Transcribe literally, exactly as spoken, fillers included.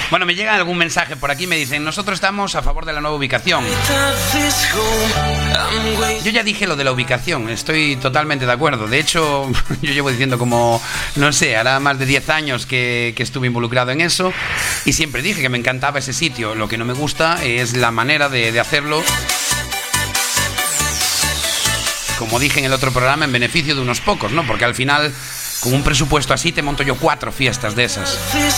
Bueno, me llega algún mensaje por aquí, me dicen, nosotros estamos a favor de la nueva ubicación. Yo ya dije lo de la ubicación, estoy totalmente de acuerdo. De hecho, yo llevo diciendo como, no sé, hará más de diez años que, que estuve involucrado en eso, y siempre dije que me encantaba ese sitio. Lo que no me gusta es la manera de, de hacerlo, como dije en el otro programa, en beneficio de unos pocos, ¿no? Porque al final, con un presupuesto así, te monto yo cuatro fiestas de esas.